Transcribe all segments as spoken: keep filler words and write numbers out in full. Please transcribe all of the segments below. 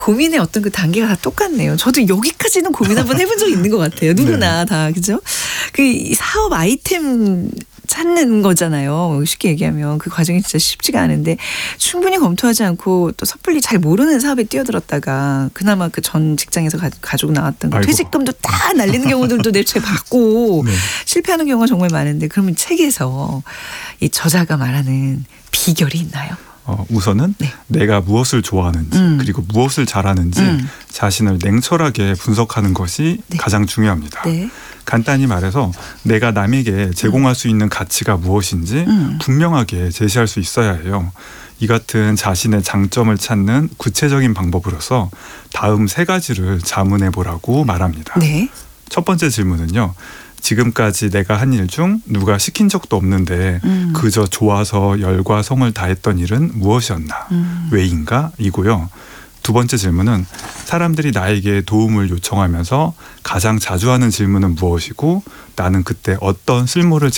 고민의 어떤 그 단계가 다 똑같네요. 저도 여기까지는 고민 한번 해본 적이 있는 것 같아요. 누구나 네. 다 그죠? 그 사업 아이템 찾는 거잖아요. 쉽게 얘기하면 그 과정이 진짜 쉽지가 않은데 충분히 검토하지 않고 또 섣불리 잘 모르는 사업에 뛰어들었다가 그나마 그 전 직장에서 가, 가지고 나왔던 그 퇴직금도 다 날리는 경우들도 내 채 받고 네. 실패하는 경우가 정말 많은데 그러면 책에서 이 저자가 말하는 비결이 있나요? 어, 우선은 네. 내가 무엇을 좋아하는지 음. 그리고 무엇을 잘하는지 음. 자신을 냉철하게 분석하는 것이 네. 가장 중요합니다. 네. 간단히 말해서 내가 남에게 제공할 수 있는 가치가 무엇인지 음. 분명하게 제시할 수 있어야 해요. 이 같은 자신의 장점을 찾는 구체적인 방법으로서 다음 세 가지를 자문해 보라고 말합니다. 네. 첫 번째 질문은요. 지금까지 내가 한 일 중 누가 시킨 적도 없는데 음. 그저 좋아서 열과 성을 다했던 일은 무엇이었나? 음. 왜인가? 이고요. 두 번째 질문은 사람들이 나에게 도움을 요청하면서 가장 자주 하는 질문은 무엇이고 나는 그때 어떤 쓸모를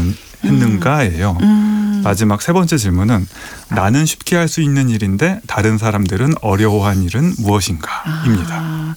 제공했는가예요. 음. 마지막 세 번째 질문은 나는 쉽게 할 수 있는 일인데 다른 사람들은 어려워한 일은 무엇인가입니다. 아.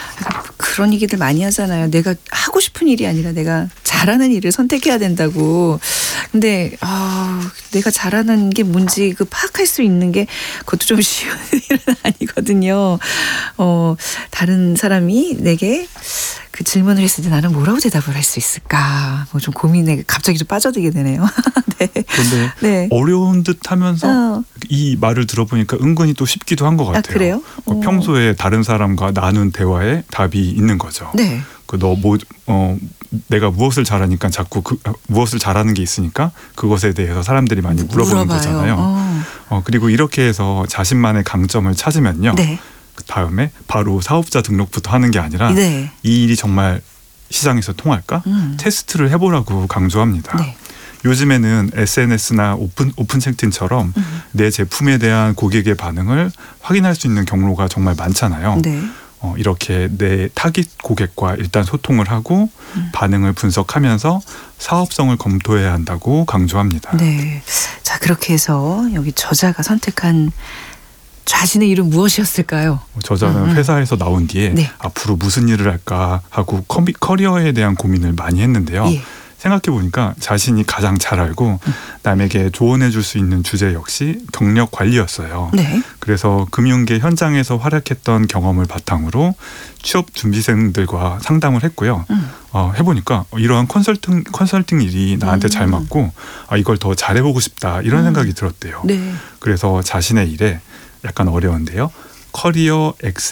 그런 얘기들 많이 하잖아요. 내가 하고 싶은 일이 아니라 내가 잘하는 일을 선택해야 된다고. 근데 아, 내가 잘하는 게 뭔지 그 파악할 수 있는 게 그것도 좀 쉬운 일은 아니거든요. 어, 다른 사람이 내게 그 질문을 했을 때 나는 뭐라고 대답을 할 수 있을까? 뭐 좀 고민에 갑자기 좀 빠져들게 되네요. 네. 그런데 네. 어려운 듯하면서 어. 이 말을 들어보니까 은근히 또 쉽기도 한 것 같아요. 아, 그래요? 어. 평소에 다른 사람과 나눈 대화에 답이 있는 거죠. 네. 그 너 뭐 어 내가 무엇을 잘하니까 자꾸 그 무엇을 잘하는 게 있으니까 그것에 대해서 사람들이 많이 물어보는 물어봐요. 거잖아요. 어. 어 그리고 이렇게 해서 자신만의 강점을 찾으면요. 네. 그 다음에 바로 사업자 등록부터 하는 게 아니라 네. 이 일이 정말 시장에서 통할까? 음. 테스트를 해보라고 강조합니다. 네. 요즘에는 에스엔에스나 오픈, 오픈 채팅처럼 음. 내 제품에 대한 고객의 반응을 확인할 수 있는 경로가 정말 많잖아요. 네. 어, 이렇게 내 타깃 고객과 일단 소통을 하고 음. 반응을 분석하면서 사업성을 검토해야 한다고 강조합니다. 네. 자, 그렇게 해서 여기 저자가 선택한 자신의 일은 무엇이었을까요? 저자는 음. 회사에서 나온 뒤에 네. 앞으로 무슨 일을 할까 하고 커비, 커리어에 대한 고민을 많이 했는데요. 예. 생각해보니까 자신이 가장 잘 알고 음. 남에게 조언해 줄 수 있는 주제 역시 경력 관리였어요. 네. 그래서 금융계 현장에서 활약했던 경험을 바탕으로 취업 준비생들과 상담을 했고요. 음. 어, 해보니까 이러한 컨설팅, 컨설팅 일이 나한테 음. 잘 맞고 아, 이걸 더 잘해보고 싶다 이런 음. 생각이 들었대요. 네. 그래서 자신의 일에 약간 어려운데요. 커리어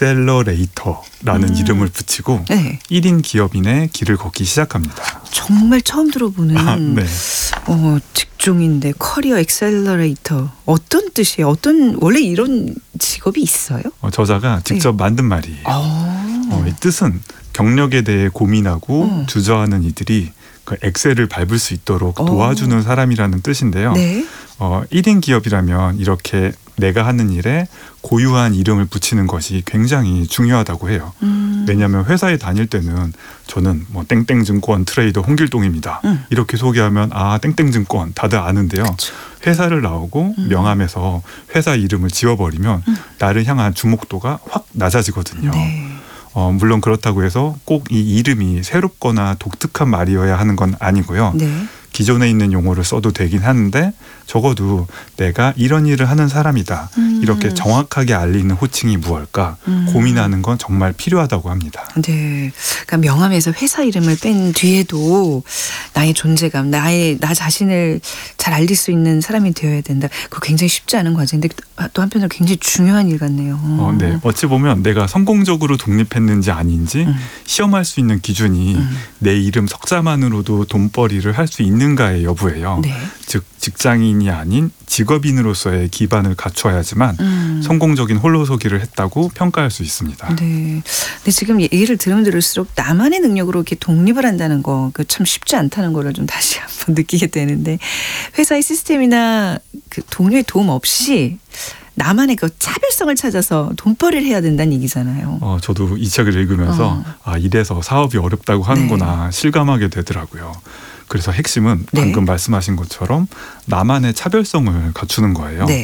엑셀러레이터라는 음. 이름을 붙이고 네. 일 인 기업인의 길을 걷기 시작합니다. 정말 처음 들어보는 아, 네. 어, 직종인데 커리어 엑셀러레이터 어떤 뜻이에요? 어떤 원래 이런 직업이 있어요? 어, 저자가 직접 네. 만든 말이에요. 어, 이 뜻은 경력에 대해 고민하고 어. 주저하는 이들이 그 엑셀을 밟을 수 있도록 도와주는 어. 사람이라는 뜻인데요. 네. 어, 일 인 기업이라면 이렇게 내가 하는 일에 고유한 이름을 붙이는 것이 굉장히 중요하다고 해요. 음. 왜냐하면 회사에 다닐 때는 저는 뭐 땡땡증권 트레이더 홍길동입니다. 음. 이렇게 소개하면 아 땡땡증권 다들 아는데요. 그쵸. 회사를 나오고 음. 명함에서 회사 이름을 지워버리면 음. 나를 향한 주목도가 확 낮아지거든요. 네. 어, 물론 그렇다고 해서 꼭 이 이름이 새롭거나 독특한 말이어야 하는 건 아니고요. 네. 기존에 있는 용어를 써도 되긴 하는데 적어도 내가 이런 일을 하는 사람이다. 음. 이렇게 정확하게 알리는 호칭이 무엇일까 음. 고민하는 건 정말 필요하다고 합니다. 네, 그러니까 명함에서 회사 이름을 뺀 뒤에도 나의 존재감, 나의 나 자신을 잘 알릴 수 있는 사람이 되어야 된다. 그거 굉장히 쉽지 않은 과정인데 또 한편으로 굉장히 중요한 일 같네요. 어, 네, 어찌 보면 내가 성공적으로 독립했는지 아닌지 음. 시험할 수 있는 기준이 음. 내 이름 석자만으로도 돈벌이를 할 수 있는가의 여부예요. 네. 즉 직장인이 아닌 직업인으로서의 기반을 갖춰야지만 음. 성공적인 홀로서기를 했다고 평가할 수 있습니다. 네. 근데 지금 얘기를 들으면 들을수록 나만의 능력으로 이렇게 독립을 한다는 거, 그 참 쉽지 않다는 거를 좀 다시 한번 느끼게 되는데 회사의 시스템이나 그 동료의 도움 없이 나만의 그 차별성을 찾아서 돈벌이를 해야 된다는 얘기잖아요. 어, 저도 이 책을 읽으면서 어. 아 이래서 사업이 어렵다고 하는구나 네. 실감하게 되더라고요. 그래서 핵심은 방금 네. 말씀하신 것처럼 나만의 차별성을 갖추는 거예요. 네.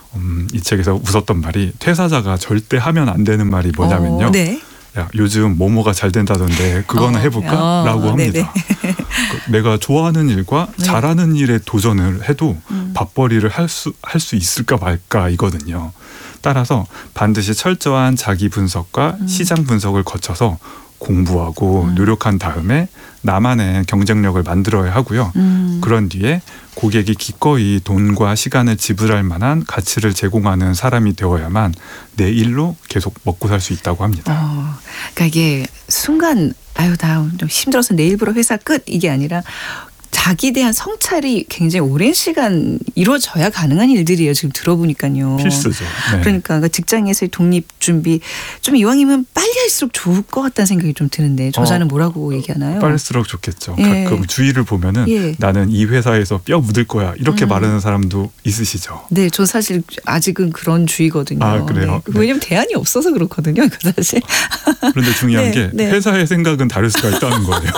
음, 이 책에서 웃었던 말이 퇴사자가 절대 하면 안 되는 말이 뭐냐면요. 어, 네. 야, 요즘 뭐뭐가 잘 된다던데 그거는 어, 해볼까? 어, 라고 합니다. 그 내가 좋아하는 일과 네. 잘하는 일에 도전을 해도 음. 밥벌이를 할 수, 할 수 있을까 말까 이거든요. 따라서 반드시 철저한 자기 분석과 음. 시장 분석을 거쳐서 공부하고 음. 노력한 다음에 나만의 경쟁력을 만들어야 하고요. 음. 그런 뒤에 고객이 기꺼이 돈과 시간을 지불할 만한 가치를 제공하는 사람이 되어야만 내 일로 계속 먹고 살 수 있다고 합니다. 어, 그러니까 이게 순간 아유 나 좀 힘들어서 내일부로 회사 끝 이게 아니라 자기에 대한 성찰이 굉장히 오랜 시간 이루어져야 가능한 일들이에요. 지금 들어보니까요. 필수죠. 네. 그러니까 독립에서의 독립 준비 좀 이왕이면 빨리 할수록 좋을 것 같다는 생각이 좀 드는데 저자는 어, 뭐라고 얘기하나요? 빠를수록 좋겠죠. 예. 가끔 주위를 보면은 예. 나는 이 회사에서 뼈 묻을 거야 이렇게 음. 말하는 사람도 있으시죠. 네, 저 사실 아직은 그런 주의거든요. 아 그래요? 네. 왜냐면 대안이 없어서 그렇거든요. 그 사실. 그런데 중요한 네, 게 네. 회사의 생각은 다를 수가 있다는 거예요.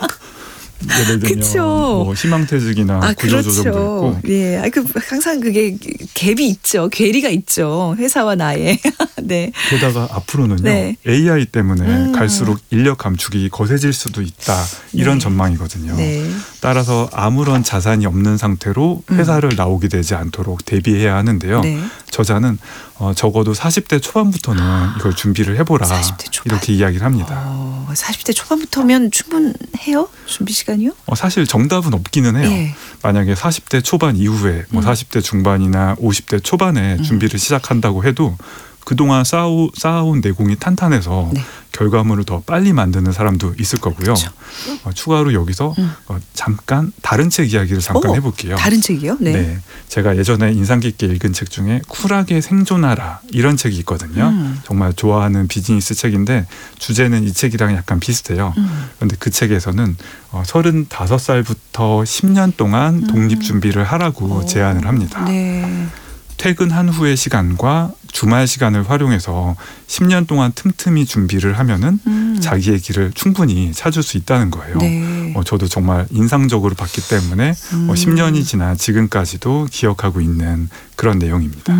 예를 들면 그쵸. 뭐 희망퇴직이나 아, 구조조정도 그렇죠. 있고, 예, 아, 그 항상 그게 갭이 있죠, 괴리가 있죠, 회사와 나의. 네. 게다가 앞으로는요 네. 에이아이 때문에 음. 갈수록 인력 감축이 거세질 수도 있다 이런 네. 전망이거든요. 네. 따라서 아무런 자산이 없는 상태로 회사를 음. 나오게 되지 않도록 대비해야 하는데요. 네. 저자는 어, 적어도 사십 대 초반부터는 이걸 준비를 해보라 사십 대 초반. 이렇게 이야기를 합니다. 어, 사십 대 초반부터면 충분해요? 준비 시간이요? 어, 사실 정답은 없기는 해요. 예. 만약에 사십 대 초반 이후에 뭐 음. 사십 대 중반이나 오십 대 초반에 음. 준비를 시작한다고 해도 그동안 쌓아오, 쌓아온 내공이 탄탄해서 네. 결과물을 더 빨리 만드는 사람도 있을 거고요. 그렇죠. 어, 추가로 여기서 음. 어, 잠깐 다른 책 이야기를 잠깐 오, 해볼게요. 다른 책이요? 네. 네. 제가 예전에 인상 깊게 읽은 책 중에 쿨하게 생존하라 이런 책이 있거든요. 음. 정말 좋아하는 비즈니스 책인데 주제는 이 책이랑 약간 비슷해요. 음. 그런데 그 책에서는 어, 서른다섯 살부터 십 년 동안 독립 준비를 하라고 오. 제안을 합니다. 네. 퇴근한 후의 시간과 주말 시간을 활용해서 십 년 동안 틈틈이 준비를 하면은 음. 자기의 길을 충분히 찾을 수 있다는 거예요. 네. 어, 저도 정말 인상적으로 봤기 때문에 음. 어, 십 년이 지난 지금까지도 기억하고 있는 그런 내용입니다.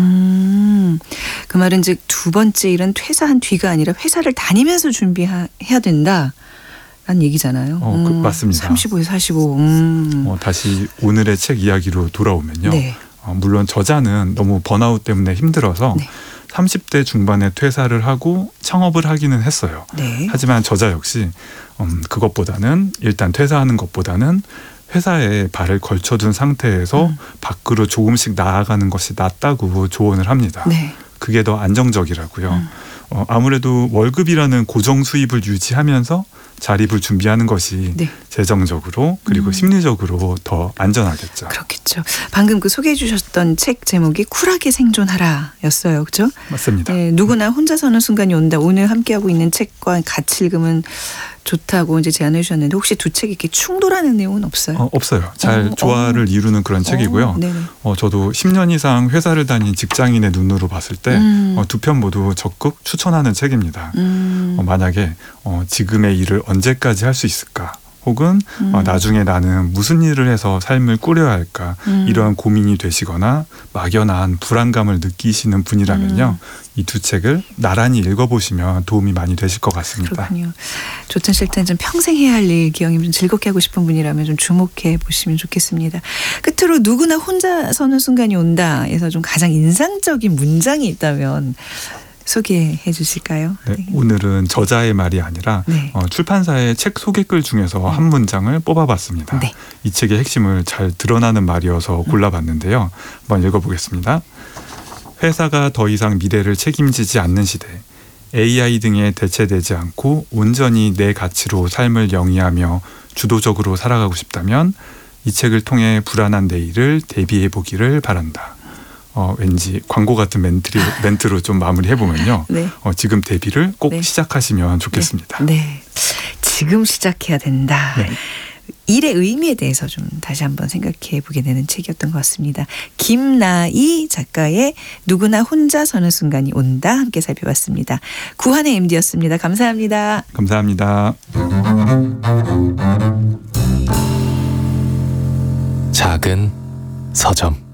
음. 그 말은 즉 두 번째 일은 퇴사한 뒤가 아니라 회사를 다니면서 준비해야 된다. 라는 얘기잖아요. 어, 그, 맞습니다. 삼십오에 사십오. 음. 어, 다시 오늘의 책 이야기로 돌아오면요. 네. 어, 물론 저자는 너무 번아웃 때문에 힘들어서 네. 삼십 대 중반에 퇴사를 하고 창업을 하기는 했어요. 네. 하지만 저자 역시 음, 그것보다는 일단 퇴사하는 것보다는 회사에 발을 걸쳐둔 상태에서 음. 밖으로 조금씩 나아가는 것이 낫다고 조언을 합니다. 네. 그게 더 안정적이라고요. 음. 어, 아무래도 월급이라는 고정 수입을 유지하면서 자립을 준비하는 것이 네. 재정적으로 그리고 음. 심리적으로 더 안전하겠죠. 그렇겠죠. 방금 그 소개해 주셨던 책 제목이 쿨하게 생존하라였어요. 그렇죠? 맞습니다. 네, 누구나 혼자 서는 순간이 온다. 오늘 함께하고 있는 책과 같이 읽으면 좋다고 이제 제안해 주셨는데 혹시 두 책이 이렇게 충돌하는 내용은 없어요? 어, 없어요. 잘 어, 조화를 어. 이루는 그런 어, 책이고요. 어, 저도 십 년 이상 회사를 다닌 직장인의 눈으로 봤을 때 두 편 음. 어, 모두 적극 추천하는 책입니다. 음. 어, 만약에 어, 지금의 일을 언제까지 할 수 있을까? 혹은 음. 어, 나중에 나는 무슨 일을 해서 삶을 꾸려야 할까 음. 이러한 고민이 되시거나 막연한 불안감을 느끼시는 분이라면요. 음. 이 두 책을 나란히 읽어보시면 도움이 많이 되실 것 같습니다. 그렇군요. 좋든 싫든 좀 평생 해야 할 일 기왕이면 좀 즐겁게 하고 싶은 분이라면 좀 주목해 보시면 좋겠습니다. 끝으로 누구나 혼자 서는 순간이 온다에서 좀 가장 인상적인 문장이 있다면 소개해 주실까요? 네, 오늘은 저자의 말이 아니라 네. 어, 출판사의 책 소개글 중에서 네. 한 문장을 뽑아봤습니다. 네. 이 책의 핵심을 잘 드러나는 말이어서 골라봤는데요. 한번 읽어보겠습니다. 회사가 더 이상 미래를 책임지지 않는 시대, 에이아이 등에 대체되지 않고 온전히 내 가치로 삶을 영위하며 주도적으로 살아가고 싶다면 이 책을 통해 불안한 내일을 대비해 보기를 바란다. 어, 왠지 광고 같은 멘트로, 멘트로 좀 마무리해보면요. 네. 어, 지금 데뷔를 꼭 네. 시작하시면 좋겠습니다. 네. 네. 지금 시작해야 된다. 네. 일의 의미에 대해서 좀 다시 한번 생각해 보게 되는 책이었던 것 같습니다. 김나희 작가의 누구나 혼자 서는 순간이 온다 함께 살펴봤습니다. 구한의 엠디였습니다. 감사합니다. 감사합니다. 작은 서점